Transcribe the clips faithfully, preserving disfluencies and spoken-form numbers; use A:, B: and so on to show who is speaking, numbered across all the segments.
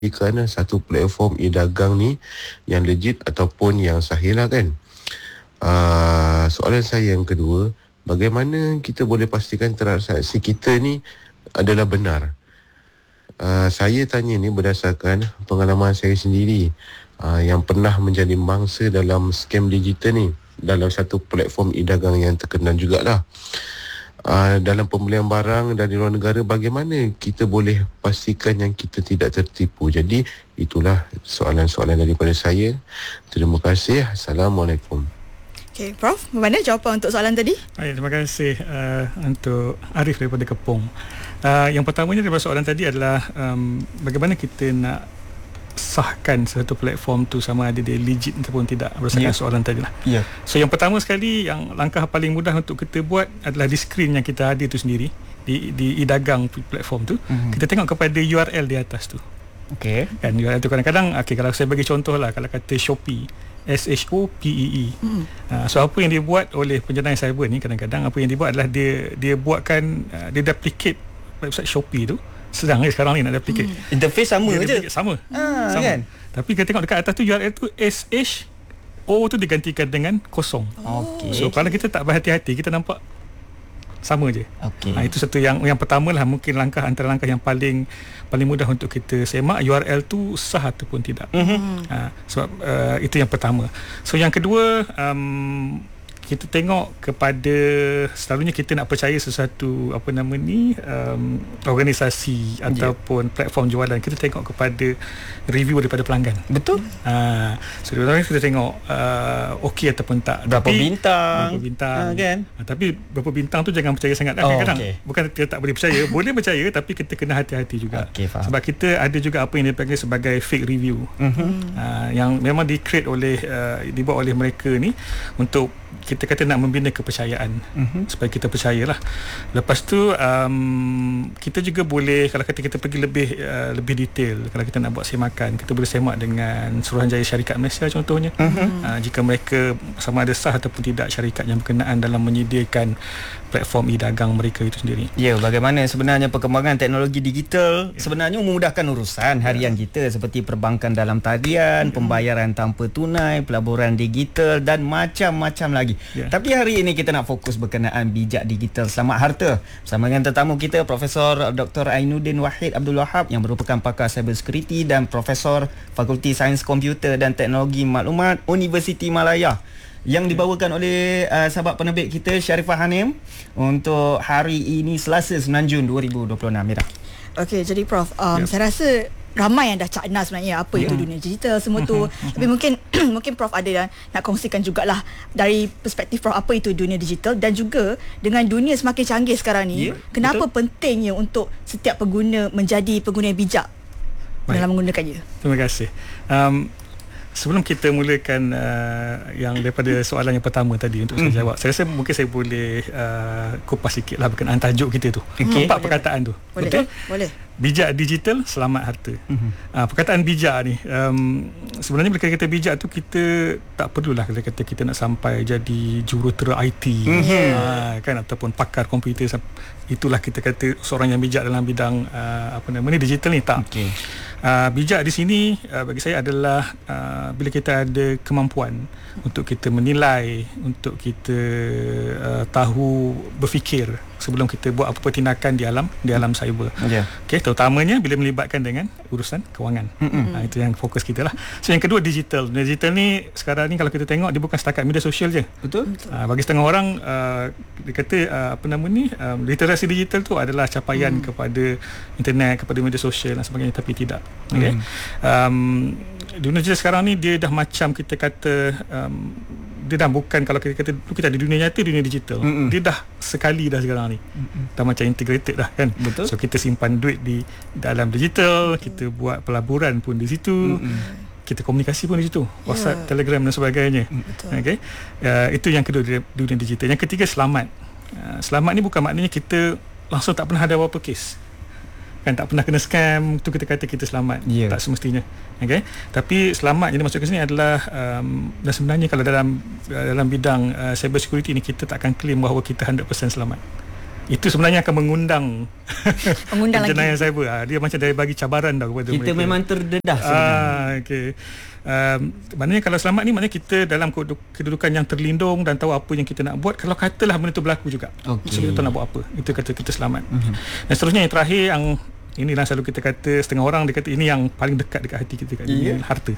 A: kerana satu platform e-dagang ni yang legit ataupun yang sahih lah kan. Uh, soalan saya yang kedua, bagaimana kita boleh pastikan transaksi kita ni adalah benar? Uh, saya tanya ni berdasarkan pengalaman saya sendiri uh, yang pernah menjadi mangsa dalam scam digital ni dalam satu platform e-dagang yang terkenal jugalah. Uh, dalam pembelian barang dari luar negara, bagaimana kita boleh pastikan yang kita tidak tertipu? Jadi itulah soalan-soalan daripada saya. Terima kasih. Assalamualaikum.
B: Okay, Prof, bagaimana jawapan untuk soalan tadi?
C: Baik, terima kasih uh, untuk Arif daripada Kepong. Uh, yang pertamanya daripada soalan tadi adalah um, bagaimana kita nak sahkan satu platform tu sama ada dia legit ataupun tidak, berdasarkan yeah. soalan tadi lah.
D: Yeah.
C: So yang pertama sekali, yang langkah paling mudah untuk kita buat adalah di screen yang kita ada tu sendiri, di di e-dagang platform tu, mm-hmm. kita tengok kepada U R L di atas tu.
D: Okay.
C: Kan U R L tu kadang-kadang, okay, kalau saya bagi contoh lah, kalau kata Shopee, S H O P E E. Mm. Uh, so apa yang dia buat oleh penjenayah cyber ni, kadang-kadang apa yang dia buat adalah dia dia buatkan uh, dia duplicate website Shopee tu. Sedang ni sekarang ni nak duplicate. Hmm.
D: Interface sama
C: dia
D: je.
C: Sama.
D: Ah,
C: sama.
D: Kan?
C: Tapi kita tengok dekat atas tu U R L tu S H O tu digantikan dengan kosong.
D: Okey.
C: So kalau kita tak berhati-hati, kita nampak sama je.
D: Okey.
C: Ha, itu satu yang yang pertama lah, mungkin langkah antara langkah yang paling paling mudah untuk kita semak U R L tu sah ataupun tidak. Mm-hmm. Ha, sebab uh, itu yang pertama. So yang kedua, um, kita tengok kepada, selalunya kita nak percaya sesuatu apa nama ni um, organisasi yeah. ataupun platform jualan, kita tengok kepada review daripada pelanggan.
D: Betul.
C: Uh, so kita tengok uh, okey ataupun tak,
D: berapa
C: tapi,
D: bintang
C: berapa bintang
D: uh, kan?
C: Uh, tapi berapa bintang tu jangan percaya sangat lah.
D: Oh,
C: kadang-kadang
D: okay.
C: bukan kita tak boleh percaya, boleh percaya, tapi kita kena hati-hati juga.
D: Okay,
C: sebab kita ada juga apa yang dipanggil sebagai fake review, uh-huh. uh, yang memang di-create oleh uh, dibuat oleh mereka ni untuk kita kata nak membina kepercayaan, uh-huh. supaya kita percayalah. Lepas tu um, kita juga boleh, kalau kata kita pergi lebih uh, lebih detail, kalau kita nak buat semakan, kita boleh semak dengan Suruhanjaya Syarikat Malaysia contohnya, uh-huh. uh, jika mereka sama ada sah ataupun tidak syarikat yang berkenaan dalam menyediakan platform e-dagang mereka itu sendiri.
D: Ya, bagaimana sebenarnya perkembangan teknologi digital ya. sebenarnya memudahkan urusan harian ya. kita, seperti perbankan dalam talian, ya. pembayaran tanpa tunai, pelaburan digital dan macam-macam lagi. Ya. Tapi hari ini kita nak fokus berkenaan bijak digital selamat harta bersama dengan tetamu kita, Profesor Doktor Ainuddin Wahid Abdul Wahab yang merupakan pakar cyber security dan Profesor Fakulti Sains Komputer dan Teknologi Maklumat Universiti Malaya, yang dibawakan oleh uh, sahabat penerbit kita Sharifah Hanim untuk hari ini Selasa sembilan Jun dua ribu dua puluh enam. Mira.
B: Okey, jadi Prof, um, yep. saya rasa ramai yang dah cakna sebenarnya apa mm-hmm. itu dunia digital semua tu. Mm-hmm. Tapi mungkin mungkin Prof ada yang nak kongsikan jugalah dari perspektif Prof apa itu dunia digital, dan juga dengan dunia semakin canggih sekarang ni, yeah, kenapa betul. pentingnya untuk setiap pengguna menjadi pengguna yang bijak Baik. dalam menggunakannya.
C: Terima kasih. Um, Sebelum kita mulakan uh, yang daripada soalan yang pertama tadi untuk mm. saya jawab, saya rasa mungkin saya boleh uh, kupas sikit lah berkenaan tajuk kita tu. Okay. Empat boleh, perkataan tu.
B: Boleh.
C: Betul?
B: Boleh.
C: Bijak digital, selamat harta. Mm-hmm. Uh, perkataan bijak ni, um, sebenarnya bila kita kata bijak tu, kita tak perlulah kita kata kita nak sampai jadi jurutera I T, mm-hmm. uh, kan, ataupun pakar komputer. Itulah kita kata seorang yang bijak dalam bidang uh, apa nama ni, digital ni, tak. Okay. Uh, bijak di sini uh, bagi saya adalah uh, bila kita ada kemampuan untuk kita menilai, untuk kita uh, tahu berfikir sebelum kita buat apa-apa tindakan di alam di alam cyber. Yeah. Okey, terutamanya bila melibatkan dengan urusan kewangan. Mm-hmm. Uh, itu yang fokus kita lah. So yang kedua, digital. Digital ni sekarang ni kalau kita tengok, dia bukan setakat media sosial je. Betul. Uh, bagi setengah orang uh, dia kata uh, apa nama ni, uh, literasi digital tu adalah capaian mm. kepada internet, kepada media sosial dan sebagainya, tapi tidak. Okey. Mm. Um, dunia digital sekarang ni dia dah macam kita kata um, dia dah bukan, kalau kita kata kita ada dunia nyata, dunia digital. Mm-mm. Dia dah sekali dah sekarang ni. Mm-mm. Dah macam integrated dah kan. Betul. So kita simpan duit di dalam digital, betul. Kita buat pelaburan pun di situ. Mm-mm. Kita komunikasi pun di situ. WhatsApp, yeah. Telegram dan sebagainya. Okey. Uh, itu yang kedua, dunia digital. Yang ketiga, selamat. Uh, selamat ni bukan maknanya kita langsung tak pernah ada apa-apa kes. Kan, tak pernah kena scam tu kita kata kita selamat. Yeah. Tak semestinya. Okey. Tapi selamat yang dimaksud ke sini adalah um, dan sebenarnya kalau dalam dalam bidang uh, cyber security ni, kita tak akan claim bahawa kita one hundred percent selamat. itu sebenarnya akan mengundang
B: Mengundang
C: penjenayah
B: lagi.
C: cyber. Ha, dia macam dia bagi cabaran dah kepada
D: Kita
C: mereka.
D: memang terdedah sebenarnya.
C: Ah, okay. Um, maknanya kalau selamat ni, maknanya kita dalam kedudukan yang terlindung dan tahu apa yang kita nak buat. Kalau katalah benda tu berlaku juga,
D: Okey.
C: so kita tahu nak buat apa, itu kata kita selamat. Mm-hmm. Dan seterusnya yang terakhir, yang inilah selalu kita kata, setengah orang dia kata ini yang paling dekat dekat hati kita kat dunia,
D: Yeah.
C: harta.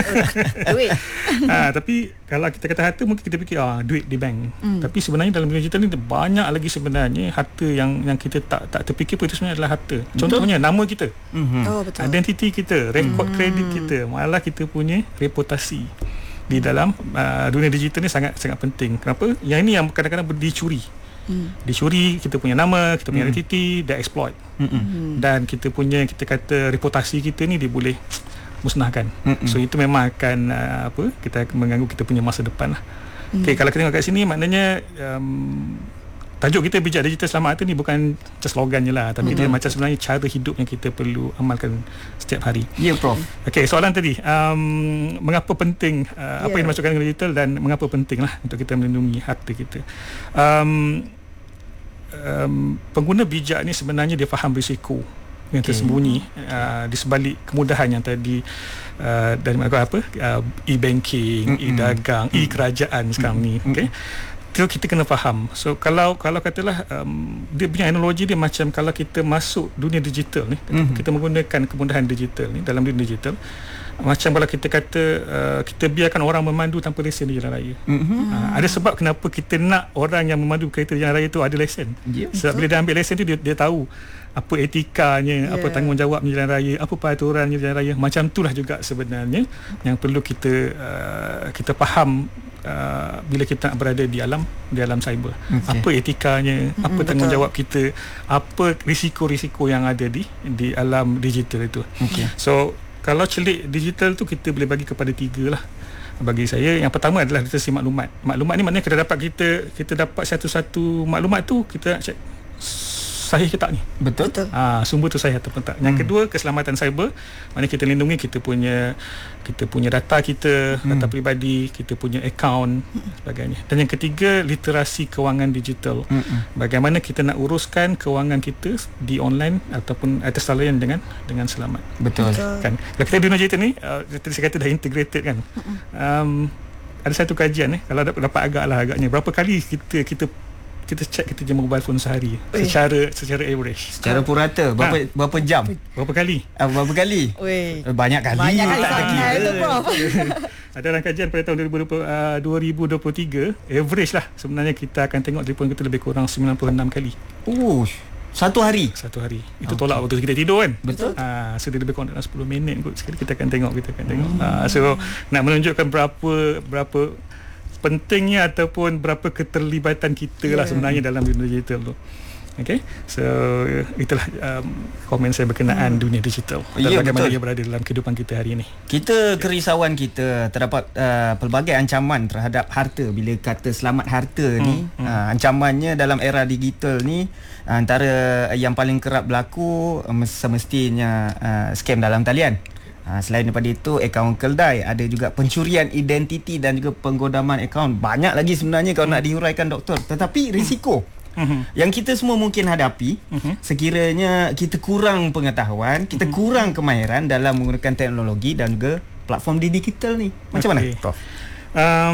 B: Duit.
C: ha, tapi kalau kita kata harta, mungkin kita fikir ah, duit di bank. Mm. Tapi sebenarnya dalam dunia digital ni banyak lagi sebenarnya harta yang yang kita tak tak terfikir pun itu sebenarnya adalah harta. Contohnya nama kita,
D: Mhm.
B: Oh betul.
C: identiti kita, rekod hmm. kredit kita, malah kita punya reputasi di dalam uh, dunia digital ni sangat sangat penting. Kenapa? Yang ini yang kadang-kadang dicuri. Hmm. Dicuri kita punya nama, kita punya hmm. identiti, dia exploit. Hmm. Dan kita punya, kita kata reputasi kita ni dia boleh musnahkan. Hmm. So itu memang akan uh, apa? Kita akan mengganggu kita punya masa depan lah. Hmm. Okay, kalau kita tengok kat sini, maknanya um, tajuk kita bijak digital selamat harta ni bukan just slogan je lah, tapi mm-hmm. dia macam sebenarnya cara hidup yang kita perlu amalkan setiap hari.
D: Ya, Prof.
C: Okey, soalan tadi, um, mengapa penting uh, yeah. apa yang dimasukkan dengan digital dan mengapa penting lah untuk kita melindungi harta kita. Um, um, pengguna bijak ni sebenarnya dia faham risiko yang okay. tersembunyi uh, di sebalik kemudahan yang tadi uh, dari apa uh, e-banking, mm-hmm. e-dagang, mm-hmm. e-kerajaan sekarang mm-hmm. ni. Okey. Itu kita kena faham. So kalau kalau katalah um, dia punya analogi dia macam kalau kita masuk dunia digital ni, mm-hmm. kita menggunakan kemudahan digital ni dalam dunia digital, macam kalau kita kata uh, kita biarkan orang memandu tanpa lesen di jalan raya. Mm-hmm. Uh, ada sebab kenapa kita nak orang yang memandu kereta di jalan raya tu ada lesen. Yeah. Sebab bila dia ambil lesen tu dia, dia tahu apa etikanya, yeah. apa tanggungjawab di jalan raya, apa peraturan di jalan raya. Macam itulah juga sebenarnya yang perlu kita uh, kita faham uh, bila kita nak berada di alam di alam cyber. Okay. Apa etikanya, mm-hmm, apa tanggungjawab kita, apa risiko-risiko yang ada di di alam digital itu. Okay. So kalau celik digital tu kita boleh bagi kepada tiga lah. Bagi saya, yang pertama adalah literasi maklumat. Maklumat ni maknanya kita dapat kita kita dapat satu-satu maklumat tu kita nak check sahih ke tak ni?
D: Betul.
C: Ah, sumber tu sahih atau tak. Yang hmm. kedua, keselamatan cyber. Maknanya kita lindungi kita punya kita punya data kita, hmm. data peribadi, kita punya akaun hmm. sebagainya. Dan yang ketiga, literasi kewangan digital. Hmm. Bagaimana kita nak uruskan kewangan kita di online ataupun atas talian dengan dengan selamat.
D: Betul.
C: Kan? Kalau kita di dunia digital ni, uh, tadi saya kata dah integrated kan. Hmm. Um, ada satu kajian eh, kalau dapat, dapat agak lah agaknya, berapa kali kita kita kita check kita je mobile phone sehari Ui. secara secara average,
D: secara purata berapa ha. berapa jam,
C: berapa kali
D: uh, berapa kali
B: Ui.
D: banyak kali
B: banyak kali
D: tak
B: sangat tu, Prof.
C: Ada dalam kajian pada tahun dua ribu dua puluh tiga, average lah sebenarnya kita akan tengok telefon kita lebih kurang sembilan puluh enam kali.
D: Oh, satu hari
C: satu hari itu okay. Tolak waktu kita tidur kan.
D: Betul.
C: Ah, so dia lebih kurang dalam sepuluh minit kot sekali kita akan tengok kita akan tengok. Hmm. Ah, so nak menunjukkan berapa berapa pentingnya ataupun berapa keterlibatan kita yeah. lah sebenarnya dalam dunia digital tu. Okay, so itulah um, komen saya berkenaan hmm. dunia digital dan yeah, bagaimana betul. Dia berada dalam kehidupan kita hari ini.
D: Kita kerisauan kita terdapat uh, pelbagai ancaman terhadap harta. Bila kata selamat harta hmm. ni hmm. Uh, ancamannya dalam era digital ni antara yang paling kerap berlaku uh, semestinya uh, scam dalam talian. Ha, selain daripada itu, akaun keldai, ada juga pencurian identiti dan juga penggodaman akaun. Banyak lagi sebenarnya kalau hmm. nak diuraikan, doktor. Tetapi risiko hmm. yang kita semua mungkin hadapi hmm. sekiranya kita kurang pengetahuan, kita hmm. kurang kemahiran dalam menggunakan teknologi dan juga platform di digital ni. Macam okay. mana, Prof?
C: Um,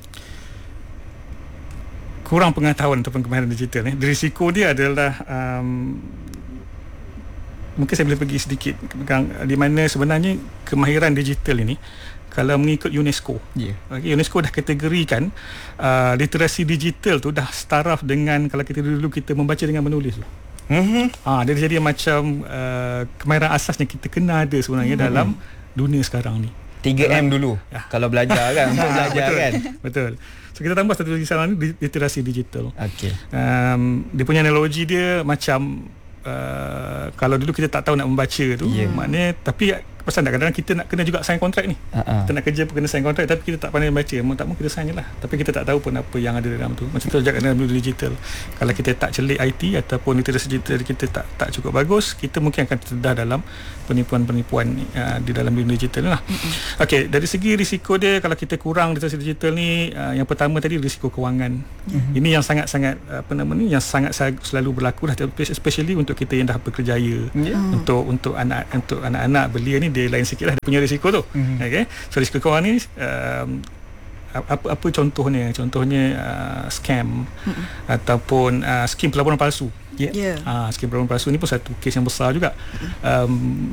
C: kurang pengetahuan ataupun kemahiran digital ni, risiko dia adalah um, mungkin saya boleh pergi sedikit di mana sebenarnya kemahiran digital ini kalau mengikut UNESCO, yeah. okay, UNESCO dah kategorikan uh, literasi digital tu dah staraf dengan kalau kita dulu kita membaca dengan menulis tu. Mm-hmm. Ah, dia jadi macam uh, kemahiran asas yang kita kena ada sebenarnya mm-hmm. dalam dunia sekarang ni.
D: tiga M dulu ya. Kalau belajar kan, untuk belajar
C: betul,
D: kan.
C: Betul. So kita tambah satu lagi sekarang ni literasi digital.
D: Okey.
C: Um, dia punya analogi dia macam Uh, kalau dulu kita tak tahu nak membaca tu, yeah. maknanya tapi pasal kadang-kadang kita nak kena juga sign kontrak ni. Uh-huh. Kita nak kerja pun kena sign kontrak, tapi kita tak pandai baca. Mau tak mau kita sign je lah. Tapi kita tak tahu pun apa yang ada dalam tu. Macam tu juga dalam dunia digital. Kalau kita tak celik I T ataupun literasi digital kita tak tak cukup bagus, kita mungkin akan terdedah dalam penipuan-penipuan uh, di dalam dunia digital lah. Uh-huh. Okey, dari segi risiko dia, kalau kita kurang literasi digital ni, uh, yang pertama tadi risiko kewangan. Uh-huh. Ini yang sangat-sangat apa nama ni, yang sangat selalu berlaku lah, especially untuk kita yang dah berkerjaya. Yeah. Untuk untuk anak untuk anak-anak belia ni dia lain sikit lah, dia punya risiko tu. Mm-hmm. Okay. So risiko kewangan ni um, apa apa contohnya contohnya uh, scam, mm-hmm. ataupun uh, skim pelaburan palsu.
B: Yeah. Yeah.
C: Uh, skim pelaburan palsu ni pun satu kes yang besar juga. um,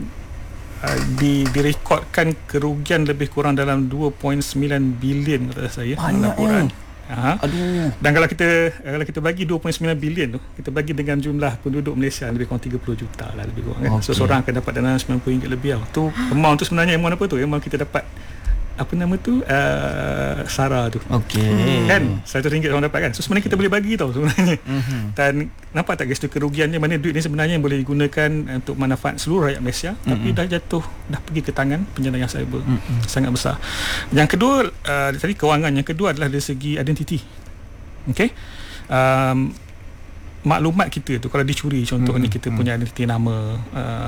C: uh, di direkodkan kerugian lebih kurang dalam dua perpuluhan sembilan bilion kata saya.
D: Banyak laporan.
C: Ha? Aduh. Dan kalau kita kalau kita bagi dua perpuluhan sembilan bilion tu, kita bagi dengan jumlah penduduk Malaysia lebih kurang tiga puluh juta lah lebih kurang kan. Okay. So seorang akan dapat dana sembilan puluh ringgit lebih tau. Tu amount tu sebenarnya amount apa tu? Amount kita dapat apa nama tu uh, SARA tu.
D: Okey.
C: Kan seratus ringgit orang dapat kan. So sebenarnya kita boleh bagi tau sebenarnya. Mm-hmm. Dan nampak tak guys tu kerugiannya, mana duit ni sebenarnya yang boleh digunakan untuk manfaat seluruh rakyat Malaysia, mm-hmm. tapi dah jatuh, dah pergi ke tangan penjenayah cyber. Mm-hmm. Sangat besar. Yang kedua uh, tadi kewangan, yang kedua adalah dari segi identiti. Okey. Um, maklumat kita tu kalau dicuri, contohnya hmm, kita hmm. punya identiti nama,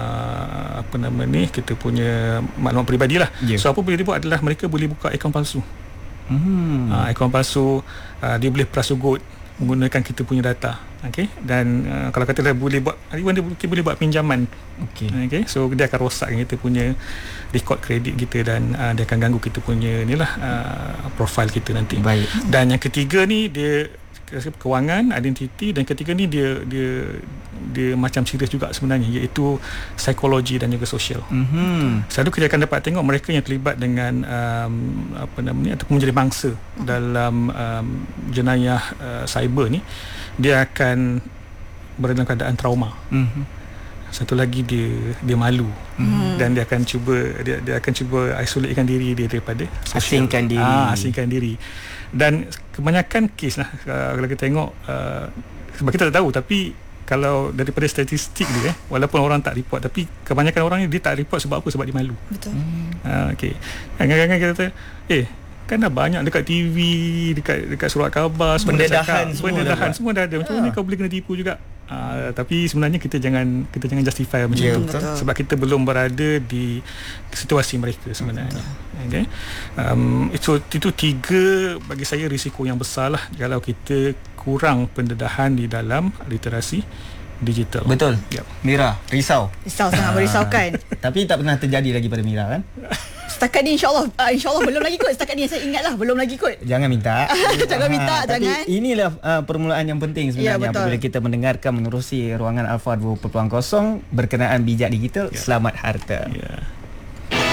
C: uh, apa nama ni, kita punya maklumat peribadi lah. Yeah. So apa boleh dibuat adalah mereka boleh buka akaun palsu. Hmm. Uh, akaun palsu, uh, dia boleh prasugut menggunakan kita punya data. Okay. Dan uh, kalau kata dia boleh buat, even dia boleh, boleh buat pinjaman. Okay. Okay. So dia akan rosakkan kita punya rekod kredit kita, dan uh, dia akan ganggu kita punya ni lah, uh, profil kita nanti. Baik. Dan yang ketiga ni dia kewangan, identiti, dan ketiga ni dia dia dia macam serius juga sebenarnya, iaitu psikologi dan juga sosial. Mm-hmm. Selalu kita akan dapat tengok mereka yang terlibat dengan um, apa namanya ataupun menjadi mangsa mm-hmm. dalam um, jenayah uh, cyber ni, dia akan berada dalam keadaan trauma. Mm-hmm. Satu lagi dia dia malu, mm-hmm. dan dia akan cuba dia dia akan cuba isolatekan diri dia daripada social.
D: asingkan diri.
C: Ah, asingkan diri. Dan kebanyakan kes lah uh, kalau kita tengok, uh, sebab kita tak tahu, tapi kalau daripada statistik dia, eh, walaupun orang tak report, tapi kebanyakan orang ni dia tak report sebab apa? Sebab dia malu. Betul. Uh, okay. Kadang-kadang kita kata, eh kan dah banyak dekat T V, dekat dekat surat khabar,
D: pendedahan semua,
C: pendedahan semua dah ada. Macam mana kau boleh kena tipu juga? Uh, tapi sebenarnya kita jangan kita jangan justify macam yeah, tu, betul. Sebab kita belum berada di situasi mereka sebenarnya. Okay. Um, itu itu tiga bagi saya risiko yang besar lah kalau kita kurang pendedahan di dalam literasi digital.
D: Betul. Yep. Mira, risau.
B: Risau sangat merisaukan.
D: Tapi tak pernah terjadi lagi pada Mira kan?
B: Setakat ni insyaAllah uh, InsyaAllah belum lagi kot. Setakat ni saya ingat lah, belum lagi kot.
D: Jangan minta.
B: Jangan minta,
D: ha,
B: jangan.
D: Tapi inilah uh, permulaan yang penting sebenarnya, ya, apabila kita mendengarkan menerusi ruangan Alpha dua kosong berkenaan bijak digital, ya. Selamat harta. Ya.